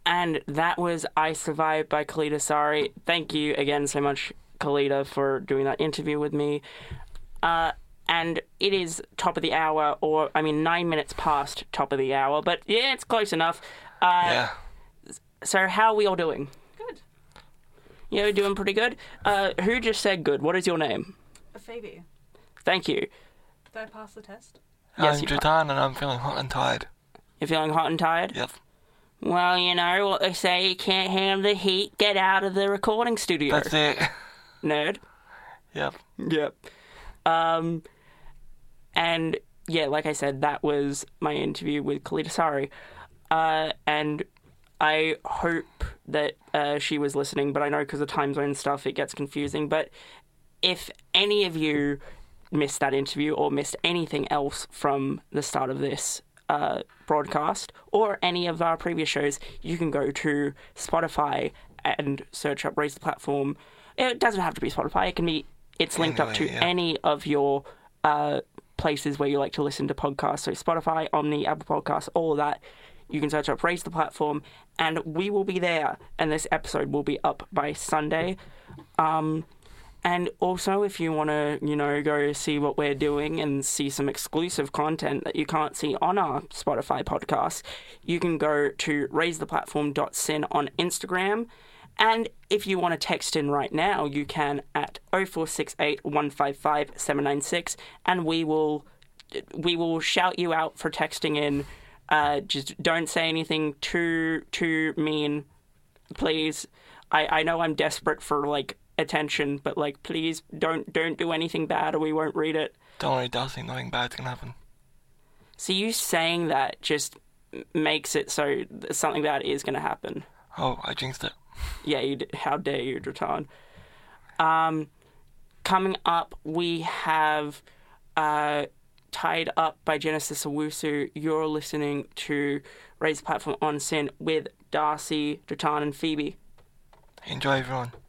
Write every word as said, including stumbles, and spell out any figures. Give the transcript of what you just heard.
And that was I Survived by Khalida Sari. Thank you again so much, Khalida, for doing that interview with me. Uh, and it is top of the hour, or, I mean, nine minutes past top of the hour, but yeah, it's close enough. Uh, yeah. So how are we all doing? Good. Yeah, we're doing pretty good. Uh, who just said good? What is your name? Phoebe, Thank you. did I pass the test? Yes, I'm you Jordan, and I'm feeling hot and tired. You're feeling hot and tired? Yep. Well, you know what they say, you can't handle the heat, get out of the recording studio. That's it. Nerd. Yep. Yep. Um, and, yeah, like I said, that was my interview with Khalida Sari. Uh, and I hope that uh, she was listening, but I know because of time zone stuff it gets confusing. But if any of you missed that interview or missed anything else from the start of this uh, broadcast or any of our previous shows, you can go to Spotify and search up Raise the Platform. It doesn't have to be Spotify. It can be. It's linked Anyway, up to yeah. any of your uh, places where you like to listen to podcasts. So Spotify, Omni, Apple Podcasts, all of that. You can search up Raise the Platform, and we will be there. And this episode will be up by Sunday. Um, and also, if you want to, you know, go see what we're doing and see some exclusive content that you can't see on our Spotify podcast, you can go to raise the platform dot sin on Instagram. And if you want to text in right now, you can at oh four six eight, one five five, seven nine six, and we will we will shout you out for texting in. Uh, just don't say anything too too mean, please. I, I know I'm desperate for like attention, but like please don't don't do anything bad or we won't read it. Don't worry, Darcy, nothing bad's gonna happen. So you saying that just makes it so something bad is going to happen. Oh, I jinxed it. Yeah, you, how dare you, Dratan. Um, coming up, we have uh, Tied Up by Genesis Owusu. You're listening to Raise the Platform on Sin with Darcy, Dratan, and Phoebe. Enjoy, everyone.